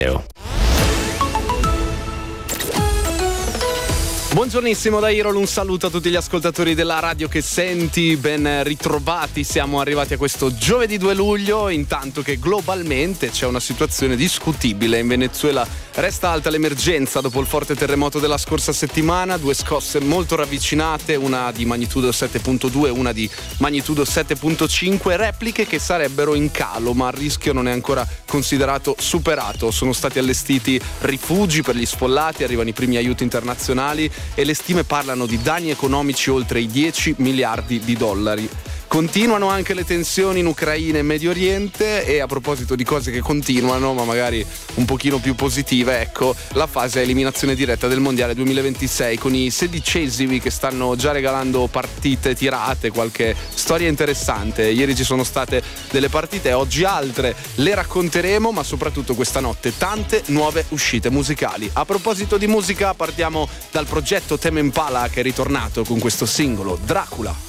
Buongiornissimo da Irol, un saluto a tutti gli ascoltatori della radio che senti, ben ritrovati, siamo arrivati a questo giovedì 2 luglio, intanto che globalmente c'è una situazione discutibile. In Venezuela resta alta l'emergenza dopo il forte terremoto della scorsa settimana, 2 scosse molto ravvicinate, una di magnitudo 7.2 e una di magnitudo 7.5, repliche che sarebbero in calo, ma il rischio non è ancora considerato superato. Sono stati allestiti rifugi per gli sfollati, arrivano i primi aiuti internazionali e le stime parlano di danni economici oltre i 10 miliardi di dollari. Continuano anche le tensioni in Ucraina e Medio Oriente, e a proposito di cose che continuano ma magari un pochino più positive, ecco la fase a eliminazione diretta del Mondiale 2026 con i 16esimi che stanno già regalando partite tirate, qualche storia interessante. Ieri ci sono state delle partite, oggi altre, le racconteremo, ma soprattutto questa notte tante nuove uscite musicali. A proposito di musica, partiamo dal progetto Tame Impala, che è ritornato con questo singolo Dracula.